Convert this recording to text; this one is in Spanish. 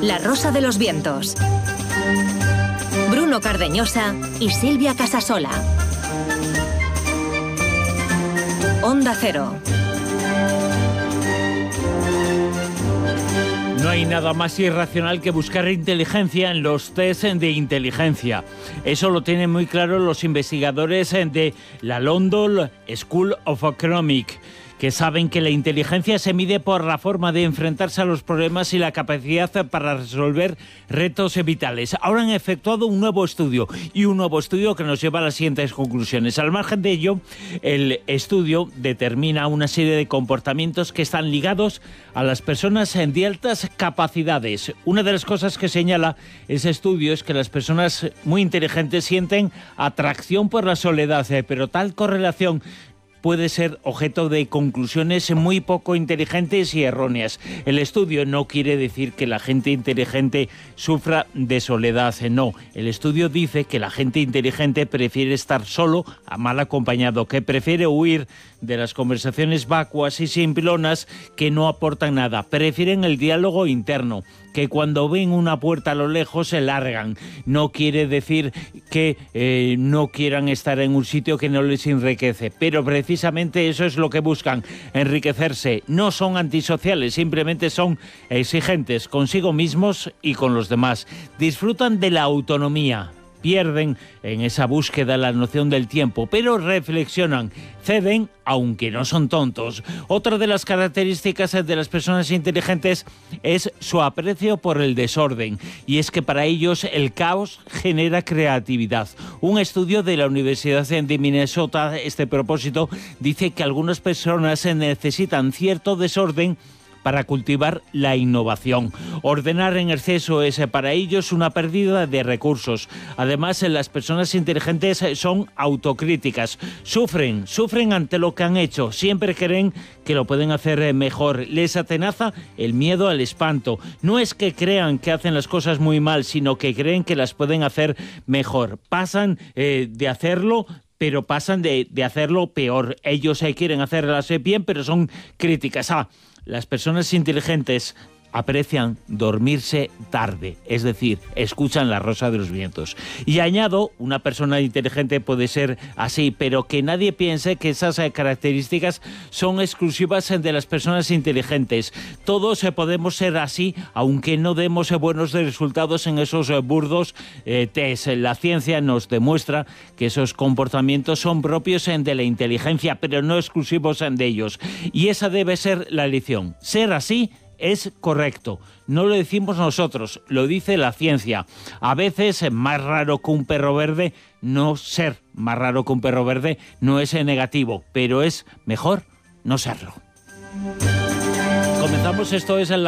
La Rosa de los Vientos. Bruno Cardeñosa y Silvia Casasola. Onda Cero. No hay nada más irracional que buscar inteligencia en los test de inteligencia. Eso lo tienen muy claro los investigadores de la London School of Economics, que saben que la inteligencia se mide por la forma de enfrentarse a los problemas y la capacidad para resolver retos vitales. Ahora han efectuado un nuevo estudio que nos lleva a las siguientes conclusiones. Al margen de ello, el estudio determina una serie de comportamientos que están ligados a las personas de altas capacidades. Una de las cosas que señala ese estudio es que las personas muy inteligentes sienten atracción por la soledad, pero tal correlación puede ser objeto de conclusiones muy poco inteligentes y erróneas. El estudio no quiere decir que la gente inteligente sufra de soledad, no. El estudio dice que la gente inteligente prefiere estar solo a mal acompañado, que prefiere huir de las conversaciones vacuas y simplonas que no aportan nada. Prefieren el diálogo interno, que cuando ven una puerta a lo lejos se largan. No quiere decir que no quieran estar en un sitio que no les enriquece, pero precisamente eso es lo que buscan, enriquecerse. No son antisociales, simplemente son exigentes consigo mismos y con los demás. Disfrutan de la autonomía. Pierden en esa búsqueda la noción del tiempo, pero reflexionan, ceden, aunque no son tontos. Otra de las características de las personas inteligentes es su aprecio por el desorden, y es que para ellos el caos genera creatividad. Un estudio de la Universidad de Minnesota a este propósito dice que algunas personas necesitan cierto desorden para cultivar la innovación. Ordenar en exceso es para ellos una pérdida de recursos. Además, las personas inteligentes son autocríticas. Sufren ante lo que han hecho. Siempre creen que lo pueden hacer mejor. Les atenaza el miedo al espanto. No es que crean que hacen las cosas muy mal, sino que creen que las pueden hacer mejor. Pasan de hacerlo, pero pasan de hacerlo peor. Ellos quieren hacerlas bien, pero son críticas. Las personas inteligentes aprecian dormirse tarde, es decir, escuchan La Rosa de los Vientos. Y añado, una persona inteligente puede ser así, pero que nadie piense que esas características son exclusivas de las personas inteligentes. Todos podemos ser así, aunque no demos buenos resultados en esos burdos test. La ciencia nos demuestra que esos comportamientos son propios de la inteligencia, pero no exclusivos de ellos. Y esa debe ser la lección. Ser así es correcto. No lo decimos nosotros, lo dice la ciencia. A veces más raro que un perro verde, no ser más raro que un perro verde no es negativo, pero es mejor no serlo. Comenzamos, esto es